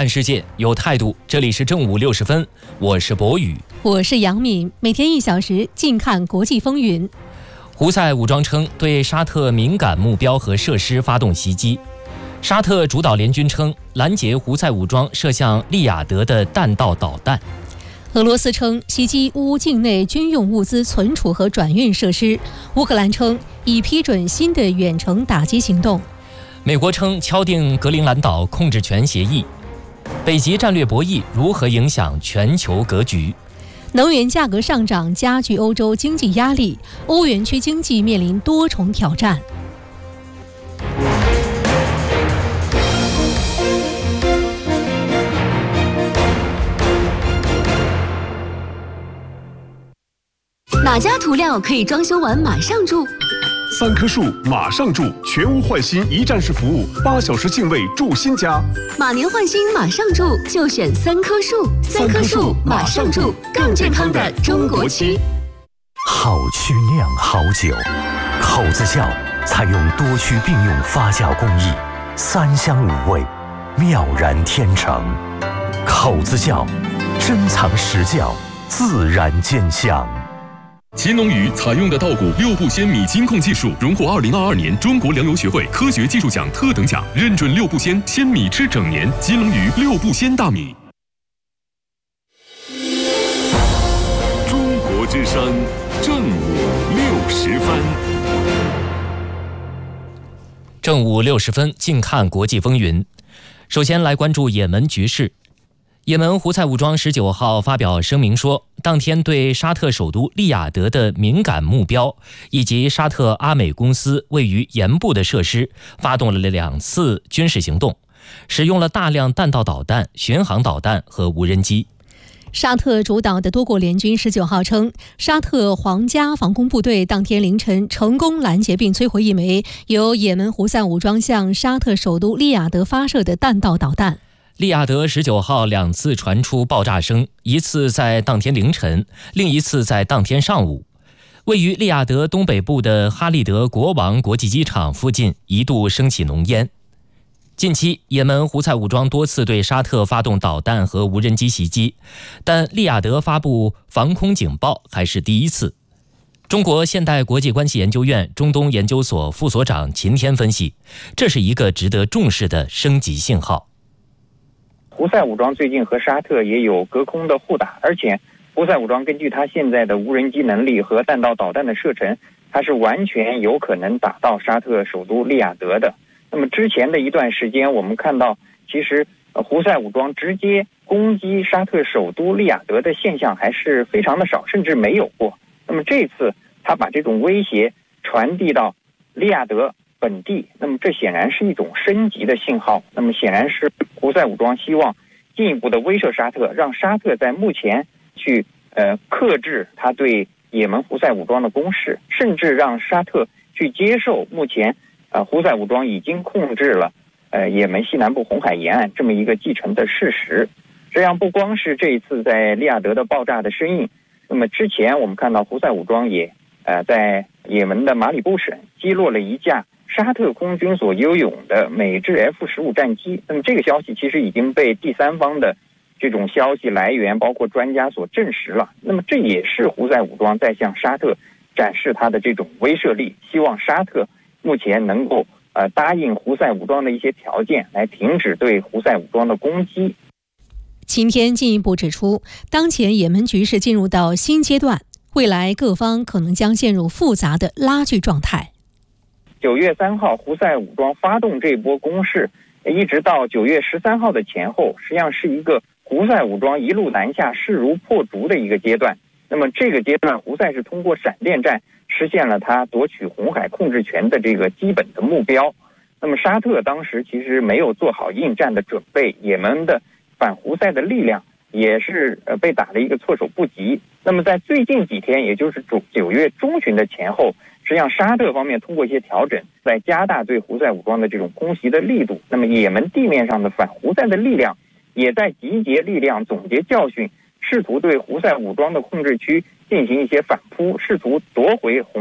看世界有态度，这里是正午60分，我是博宇， 我是杨敏，每天1小时近看国际风云。 胡塞武装称对沙特敏感目标和设施发动袭击。沙特主导联军称拦截胡塞武装射向利雅得的弹道导弹。 俄罗斯称袭击乌境内军用物资存储和转运设施。乌克兰称已批准新的远程打击行动。 美国称敲定格陵兰岛控制权协议。北极战略博弈如何影响全球格局？ 能源价格上涨加剧欧洲经济压力，欧元区经济面临多重挑战。 哪家涂料可以装修完马上住 ？3棵树马上住，全屋换新一站式服务，8小时净位住新家。 马年换新马上住，就选3棵树。3棵树马上住，更健康的中国区。 好曲酿好酒，口子窖采用多区并用发酵工艺，3香5味，妙然天成。口子窖珍藏实窖，自然兼香。 乾隆鱼采用的稻谷6步鲜米金控技术，荣获2022年中国粮油学会科学技术奖特等奖，认准6步鲜米吃整年。乾隆鱼6步鲜大米。 中国之声，正午60分。 正午60分，近看国际风云。首先来关注也门局势。也门胡塞武装19号发表声明说，当天对沙特首都利雅得的敏感目标以及沙特阿美公司位于盐部的设施发动了2次军事行动，使用了大量弹道导弹、巡航导弹和无人机。 沙特主导的多国联军19号称，沙特皇家防空部队当天凌晨成功拦截并摧毁一枚由也门胡塞武装向沙特首都利雅得发射的弹道导弹。 利雅得19号2次传出爆炸声，一次在当天凌晨，另一次在当天上午。位于利雅得东北部的哈利德国王国际机场附近一度升起浓烟。近期，也门胡塞武装多次对沙特发动导弹和无人机袭击，但利雅得发布防空警报还是第一次。中国现代国际关系研究院中东研究所副所长秦天分析，这是一个值得重视的升级信号。 胡塞武装最近和沙特也有隔空的互打，而且胡塞武装根据它现在的无人机能力和弹道导弹的射程，它是完全有可能打到沙特首都利雅得的。那么之前的一段时间，我们看到其实胡塞武装直接攻击沙特首都利雅得的现象还是非常的少，甚至没有过。那么这次他把这种威胁传递到利雅得本地，那么这显然是一种升级的信号。那么显然是胡塞武装希望进一步的威慑沙特，让沙特在目前去克制他对也门胡塞武装的攻势，甚至让沙特去接受目前胡塞武装已经控制了也门西南部红海沿岸这么一个既成的事实。这样不光是这一次在利雅得的爆炸的身影，那么之前我们看到胡塞武装也在也门的马里布省击落了一架沙特空军所拥有的美制 F-15战机。那么这个消息其实已经被第三方的这种消息来源包括专家所证实了。那么这也是胡塞武装在向沙特展示他的这种威慑力，希望沙特目前能够答应胡塞武装的一些条件，来停止对胡塞武装的攻击。 秦天进一步指出，当前也门局势进入到新阶段，未来各方可能将陷入复杂的拉锯状态。 9月3号胡塞武装发动这波攻势，一直到9月13号的前后，实际上是一个胡塞武装一路南下势如破竹的一个阶段。那么这个阶段，胡塞是通过闪电战实现了他夺取红海控制权的这个基本的目标。那么沙特当时其实没有做好应战的准备，也门的反胡塞的力量也是被打了一个措手不及。那么在最近几天，也就是9月中旬的前后，实际上沙特方面通过一些调整，在加大对胡塞武装的这种空袭的力度。那么也门地面上的反胡塞的力量也在集结力量，总结教训，试图对胡塞武装的控制区进行一些反扑，试图夺回红